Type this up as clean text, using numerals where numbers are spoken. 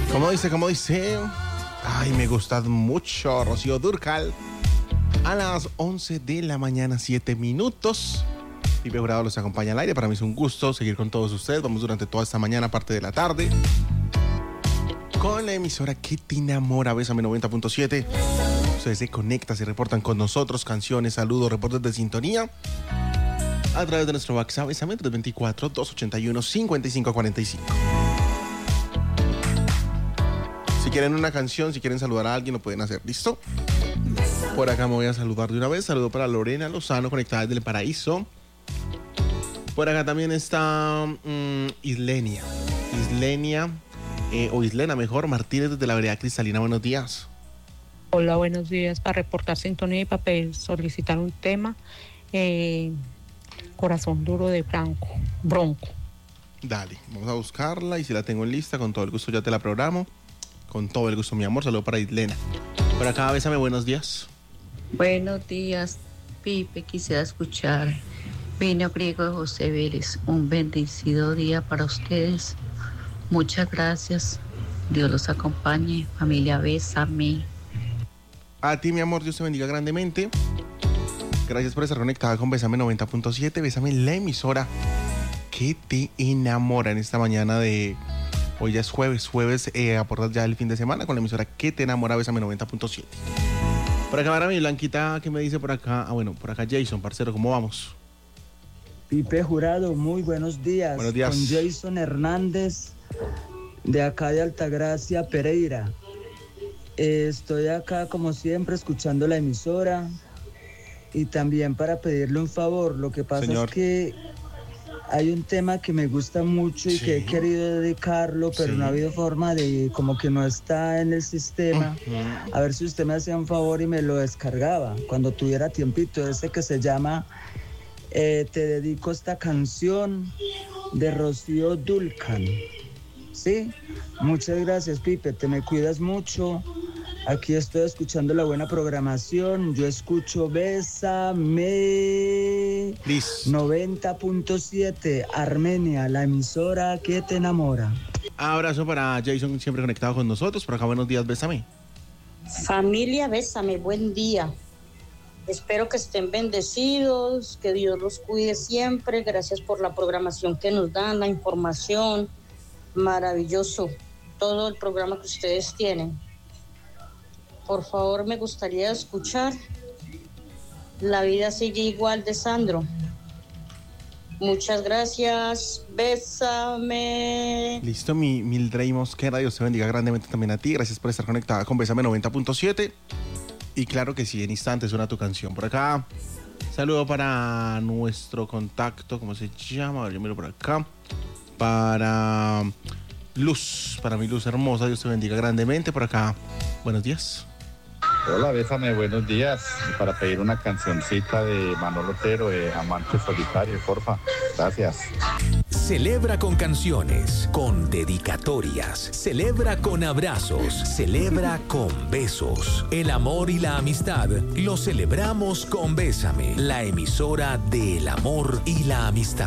¿Cómo dice? Ay, me gusta mucho Rocío Dúrcal. A las 11 de la mañana, 7 minutos. Pipe Jurado los acompaña al aire. Para mí es un gusto seguir con todos ustedes. Vamos durante toda esta mañana, parte de la tarde, con la emisora que te enamora, Bésame 90.7. Ustedes se conectan, se reportan con nosotros, canciones, saludos, reportes de sintonía a través de nuestro WhatsApp, Bésame 324-281-5545. Si quieren una canción, si quieren saludar a alguien, lo pueden hacer. ¿Listo? Por acá me voy a saludar de una vez. Saludo para Lorena Lozano, conectada desde el Paraíso. Por acá también está Islenia, o Islena mejor, Martínez desde la vereda Cristalina. Buenos días. Hola, buenos días. Para reportar sintonía y para solicitar un tema, Corazón Duro de Bronco. Dale, vamos a buscarla y si la tengo en lista, con todo el gusto ya te la programo. Con todo el gusto, mi amor. Saludo para Islena. Por acá, Bésame, buenos días. Buenos días, Pipe. Quisiera escuchar Vino Griego de José Vélez. Un bendecido día para ustedes. Muchas gracias. Dios los acompañe. Familia, bésame. A ti, mi amor, Dios te bendiga grandemente. Gracias por estar conectada con Bésame 90.7. Bésame, la emisora que te enamora en esta mañana de... Hoy ya es jueves, aportas ya el fin de semana con la emisora que te enamora, Bésame 90.7. Por acá, para mi Blanquita, ¿qué me dice por acá? Por acá Jason, parcero, ¿cómo vamos? Pipe Jurado, muy buenos días. Buenos días. Con Jason Hernández, de acá de Altagracia, Pereira. Estoy acá, como siempre, escuchando la emisora y también para pedirle un favor. Lo que pasa Señor. es que hay un tema que me gusta mucho y Sí. que he querido dedicarlo, pero Sí. no ha habido forma de, como que no está en el sistema. A ver si usted me hacía un favor y me lo descargaba cuando tuviera tiempito. Ese que se llama Te dedico esta canción, de Rocío Dúrcal. ¿Sí? Muchas gracias, Pipe. Te me cuidas mucho. Aquí estoy escuchando la buena programación. Yo escucho Bésame Liz. 90.7 Armenia, la emisora que te enamora. Abrazo para Jason, siempre conectado con nosotros. Por acá, buenos días, Bésame. Familia, bésame, buen día. Espero que estén bendecidos, que Dios los cuide siempre. Gracias por la programación que nos dan, la información. Maravilloso todo el programa que ustedes tienen. Por favor, me gustaría escuchar La vida sigue igual de Sandro. Muchas gracias. Bésame. Listo, mi Mildred Mosquera, Dios te bendiga grandemente también a ti. Gracias por estar conectada con Bésame 90.7. Y claro que sí, en instantes suena tu canción. Por acá, saludo para nuestro contacto, ¿cómo se llama? A ver, yo miro por acá. Para Luz, para mi Luz hermosa, Dios te bendiga grandemente. Por acá, buenos días. Hola, Bésame, buenos días. Para pedir una cancioncita de Manolo Otero, Amante Solitario, porfa. Gracias. Celebra con canciones, con dedicatorias, celebra con abrazos, celebra con besos. El amor y la amistad lo celebramos con Bésame, la emisora del amor y la amistad.